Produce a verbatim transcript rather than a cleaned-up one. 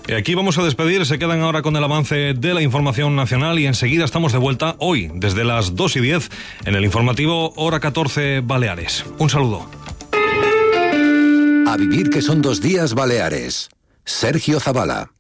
Y aquí vamos a despedir, se quedan ahora con el avance de la información nacional y enseguida estamos de vuelta hoy, desde las dos y diez, en el informativo Hora catorce Baleares. Un saludo. A vivir que son dos días Baleares. Sergio Zavala.